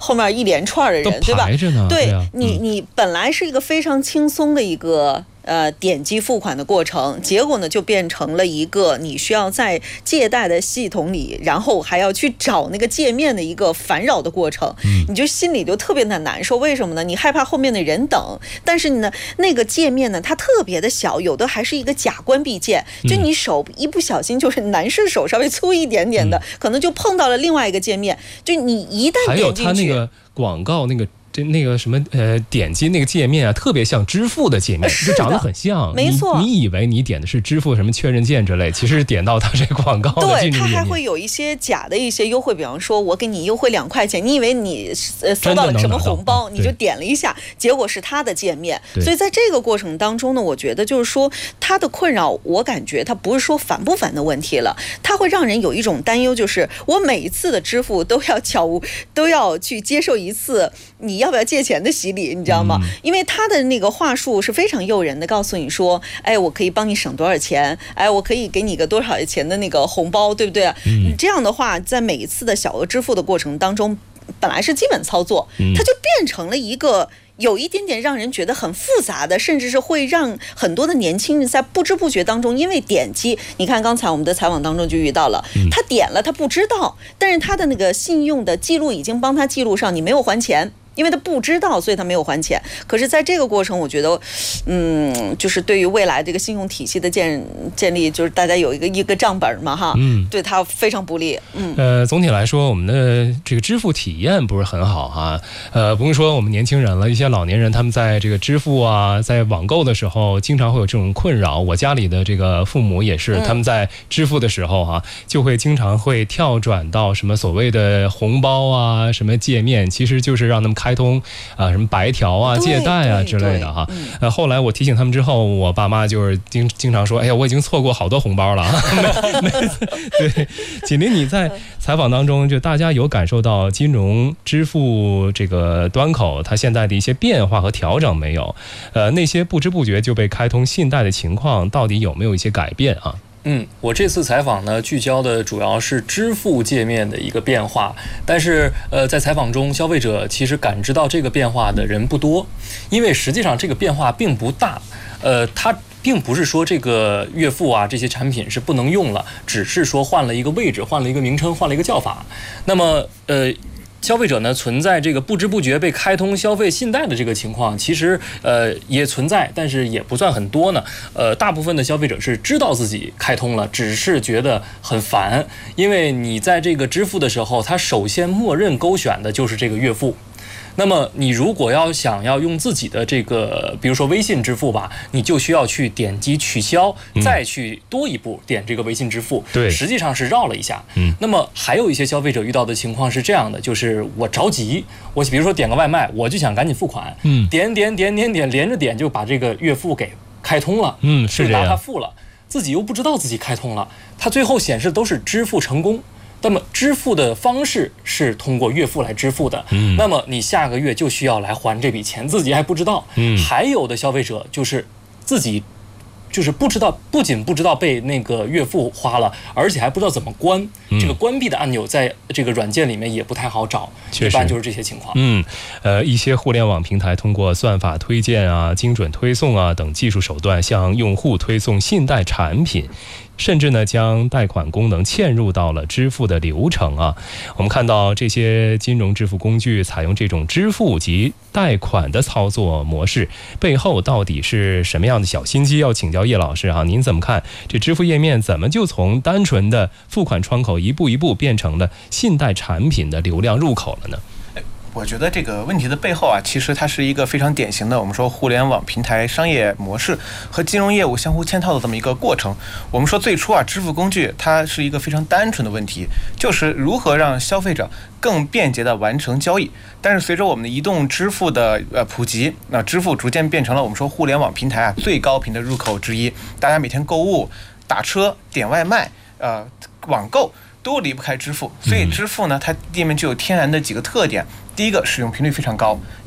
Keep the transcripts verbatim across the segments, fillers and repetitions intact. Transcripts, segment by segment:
后面一连串的人，对吧？对， 对啊、 你你本来是一个非常轻松的一个。呃，点击付款的过程，结果呢就变成了一个你需要在借贷的系统里，然后还要去找那个界面的一个烦扰的过程， 嗯、 你就心里就特别的难受。为什么呢？你害怕后面的人等，但是呢，那个界面呢，它特别的小，有的还是一个假关闭键，就你手一不小心，就是男士手稍微粗一点点的，嗯、可能就碰到了另外一个界面，就你一旦点进去， 还有它那个广告那个。这那个什么呃，点击那个界面啊，特别像支付的界面，就长得很像。 没错， 你, 你以为你点的是支付什么确认键之类，其实点到它这个广告的对，它还会有一些假的一些优惠，比方说我给你优惠两块钱，你以为你呃收到了什么红包，你就点了一下，结果是它的界面。所以在这个过程当中呢，我觉得就是说它的困扰，我感觉它不是说烦不烦的问题了，它会让人有一种担忧，就是我每一次的支付都要悄无都要去接受一次你要不要借钱的洗礼，你知道吗？嗯、因为他的那个话术是非常诱人的，告诉你说，哎，我可以帮你省多少钱，哎，我可以给你个多少钱的那个红包，对不对？嗯、这样的话，在每一次的小额支付的过程当中，本来是基本操作，嗯、它就变成了一个有一点点让人觉得很复杂的，甚至是会让很多的年轻人在不知不觉当中，因为点击，你看刚才我们的采访当中就遇到了，嗯、他点了，他不知道，但是他的那个信用的记录已经帮他记录上，你没有还钱。因为他不知道，所以他没有还钱。可是在这个过程，我觉得，嗯，就是对于未来这个信用体系的建建立，就是大家有一个一个账本嘛，哈，嗯，对他非常不利。嗯， 呃，总体来说，我们的这个支付体验不是很好哈。呃，不用说我们年轻人了，一些老年人他们在这个支付啊，在网购的时候，经常会有这种困扰。我家里的这个父母也是，嗯、他们在支付的时候哈、啊，就会经常会跳转到什么所谓的红包啊，什么界面，其实就是让他们看。开通啊、呃，什么白条啊、借贷啊之类的哈。嗯、呃，后来我提醒他们之后，我爸妈就是经经常说：“哎呀，我已经错过好多红包了。没”没对，锦麟，你在采访当中，就大家有感受到金融支付这个端口它现在的一些变化和调整没有？呃，那些不知不觉就被开通信贷的情况，到底有没有一些改变啊？ 嗯，我这次采访呢，聚焦的主要是支付界面的一个变化，但是呃，在采访中，消费者其实感知到这个变化的人不多，因为实际上这个变化并不大，呃，它并不是说这个月付啊这些产品是不能用了，只是说换了一个位置，换了一个名称，换了一个叫法。那么呃。消费者呢存在这个不知不觉被开通消费信贷的这个情况，其实呃也存在，但是也不算很多呢。呃，大部分的消费者是知道自己开通了，只是觉得很烦，因为你在这个支付的时候，它首先默认勾选的就是这个月付。那么你如果要想要用自己的这个，比如说微信支付吧，你就需要去点击取消，再去多一步点这个微信支付。 对， 实际上是绕了一下。嗯。那么还有一些消费者遇到的情况是这样的，就是我着急，我比如说点个外卖，我就想赶紧付款。嗯。点点点点点，连着点就把这个月付给开通了。 嗯，是这样。 拿它付了，自己又不知道自己开通了，它最后显示都是支付成功。那么支付的方式是通过月付来支付的，嗯，那么你下个月就需要来还这笔钱，自己还不知道，嗯，还有的消费者就是自己就是不知道，不仅不知道被那个月付花了，而且还不知道怎么关，嗯、这个关闭的按钮在这个软件里面也不太好找，一般就是这些情况。 嗯，呃，一些互联网平台通过算法推荐啊、精准推送啊等技术手段，向用户推送信贷产品。甚至呢，将贷款功能嵌入到了支付的流程啊。我们看到这些金融支付工具采用这种支付及贷款的操作模式，背后到底是什么样的小心机？要请教叶老师啊，您怎么看？这支付页面怎么就从单纯的付款窗口一步一步变成了信贷产品的流量入口了呢？ 我觉得这个问题的背后啊，其实它是一个非常典型的我们说互联网平台商业模式和金融业务相互嵌套的这么一个过程。我们说最初啊，支付工具它是一个非常单纯的问题，就是如何让消费者更便捷地完成交易。但是随着我们的移动支付的呃普及，那支付逐渐变成了我们说互联网平台啊最高频的入口之一。大家每天购物、打车、点外卖、呃网购都离不开支付，所以支付呢，它页面就有天然的几个特点。第一个，使用频率非常高；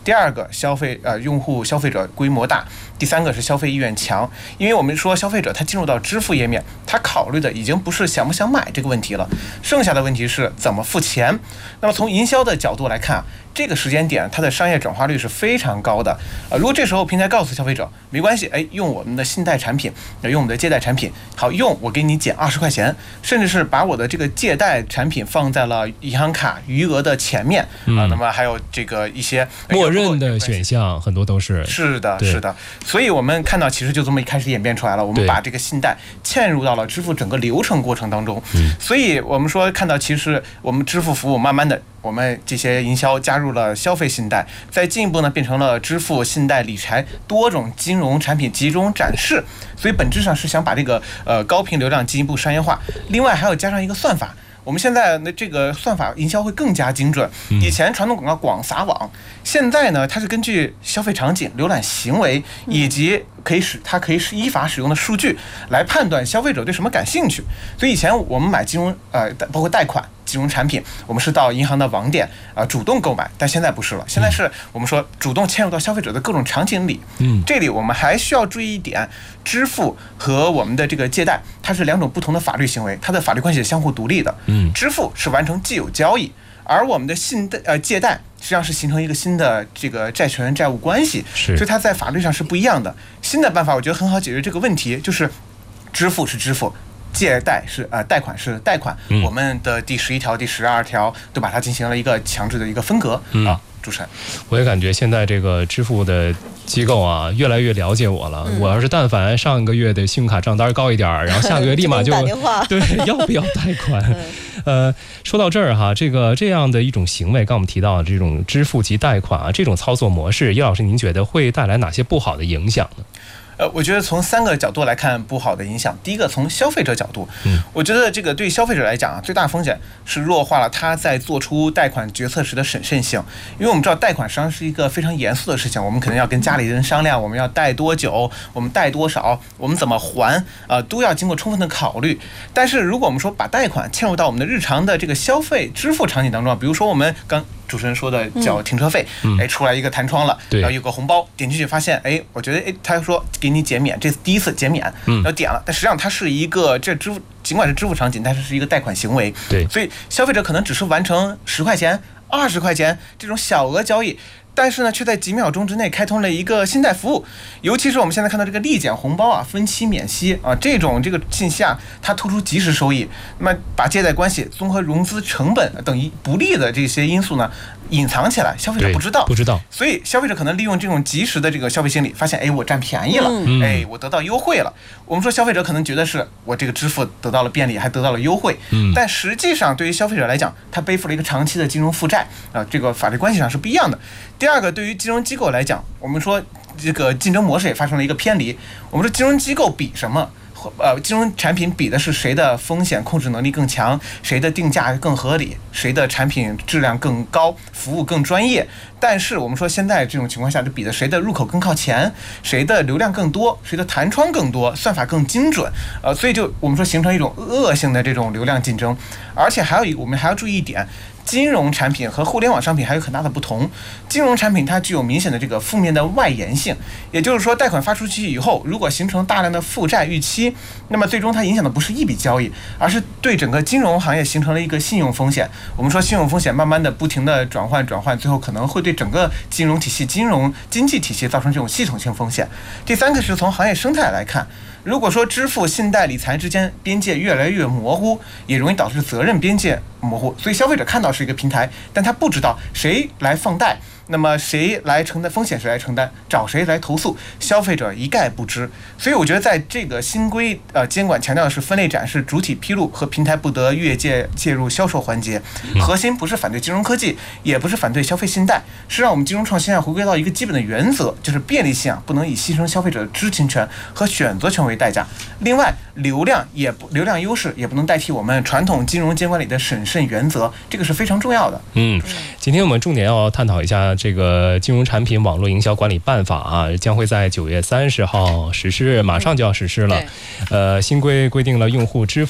第二个消费呃用户消费者规模大，第三个是消费意愿强。因为我们说消费者他进入到支付页面，他考虑的已经不是想不想买这个问题了，剩下的问题是怎么付钱。那么从营销的角度来看，这个时间点它的商业转化率是非常高的。呃，如果这时候平台告诉消费者没关系，哎，用我们的信贷产品，用我们的借贷产品，好用，我给你减二十块钱，甚至是把我的这个借贷产品放在了银行卡余额的前面啊、嗯呃。那么还有这个一些默认的选项很多都是是的，是的。所以我们看到其实就这么一开始演变出来了，我们把这个信贷嵌入到了支付整个流程过程当中。 嗯、 所以我们说看到其实我们支付服务慢慢的。我们这些营销加入了消费信贷，再进一步呢变成了支付、信贷、理财多种金融产品集中展示，所以本质上是想把这个呃高频流量进一步商业化。另外还要加上一个算法，我们现在的这个算法营销会更加精准。以前传统广告广撒网，现在呢它是根据消费场景、浏览行为以及可以使它可以是依法使用的数据来判断消费者对什么感兴趣。所以以前我们买金融呃包括贷款。金融产品，我们是到银行的网点啊、呃、主动购买，但现在不是了，现在是我们说主动嵌入到消费者的各种场景里。 嗯， 这里我们还需要注意一点，支付和我们的这个借贷，它是两种不同的法律行为，它的法律关系是相互独立的。 嗯， 支付是完成既有交易，而我们的信贷呃借贷实际上是形成一个新的这个债权债务关系， 是， 所以它在法律上是不一样的。新的办法我觉得很好解决这个问题，就是支付是支付。借贷是呃贷款是贷款、嗯，我们的第十一条、第十二条都把它进行了一个强制的一个分隔、嗯、啊。主持人， 我也感觉现在这个支付的机构啊，越来越了解我了。嗯、我要是但凡上个月的信用卡账单高一点，然后下个月立马就打电话对要不要贷款？呃，说到这儿哈，这个这样的一种行为，刚我们提到的这种支付及贷款啊，这种操作模式，叶老师您觉得会带来哪些不好的影响呢？ 呃，我觉得从三个角度来看不好的影响。第一个，从消费者角度， 嗯， 我觉得这个对消费者来讲啊，最大风险是弱化了他在做出贷款决策时的审慎性。因为我们知道贷款实际上是一个非常严肃的事情，我们可能要跟家里人商量，我们要贷多久，我们贷多少，我们怎么还，呃，都要经过充分的考虑。但是如果我们说把贷款嵌入到我们的日常的这个消费支付场景当中，比如说我们刚主持人说的缴停车费， 嗯、 哎，出来一个弹窗了，然后有个红包，点进去发现，哎，我觉得，哎，他说给你减免，这是第一次减免，然后点了，但实际上它是一个这支付，尽管是支付场景，但是是一个贷款行为， 对， 所以消费者可能只是完成十块钱、二十块钱这种小额交易。但是呢，却在几秒钟之内开通了一个信贷服务，尤其是我们现在看到这个立减红包啊、分期免息啊这种这个信息啊，它突出及时收益，那么把借贷关系、综合融资成本等一不利的这些因素呢隐藏起来，消费者不知道， 不知道， 所以消费者可能利用这种及时的这个消费心理，发现哎我占便宜了，嗯、哎我得到优惠了。我们说消费者可能觉得是我这个支付得到了便利，还得到了优惠， 嗯， 但实际上对于消费者来讲，他背负了一个长期的金融负债啊，这个法律关系上是不一样的。第二个，对于金融机构来讲，我们说这个竞争模式也发生了一个偏离。我们说金融机构比什么？呃，金融产品比的是谁的风险控制能力更强，谁的定价更合理，谁的产品质量更高，服务更专业。但是我们说现在这种情况下，就比的谁的入口更靠前，谁的流量更多，谁的弹窗更多，算法更精准。呃，所以就我们说形成一种恶性的这种流量竞争。而且还有一个，我们还要注意一点。金融产品和互联网商品还有很大的不同。金融产品它具有明显的这个负面的外延性，也就是说，贷款发出去以后，如果形成大量的负债预期，那么最终它影响的不是一笔交易，而是对整个金融行业形成了一个信用风险。我们说信用风险慢慢的不停的转换转换，最后可能会对整个金融体系、金融经济体系造成这种系统性风险。第三个是从行业生态来看。如果说支付、信贷、理财之间边界越来越模糊，也容易导致责任边界模糊。所以消费者看到是一个平台，但他不知道谁来放贷，那么谁来承担风险，谁来承担，找谁来投诉，消费者一概不知。所以我觉得在这个新规呃监管强调的是分类展示、主体披露和平台不得越界介入销售环节。核心不是反对金融科技，也不是反对消费信贷，是让我们金融创新啊回归到一个基本的原则，就是便利性啊不能以牺牲消费者的知情权和选择权为代价。另外，流量也不流量优势也不能代替我们传统金融监管里的审慎原则，这个是非常重要的。 嗯，今天我们重点要探讨一下这个金融产品网络营销管理办法啊，将会在九月三十号实施，马上就要实施了。呃，新规规定了用户支付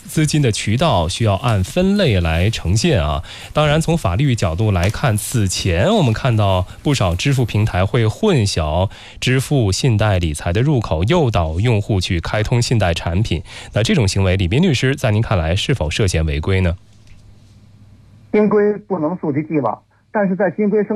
资金的渠道需要按分类来呈现啊。当然，从法律角度来看，此前我们看到不少支付平台会混淆支付、信贷、理财的入口，诱导用户去开通信贷产品。那这种行为，李斌律师在您看来是否涉嫌违规呢？ 新规不能溯及既往，但是在新规生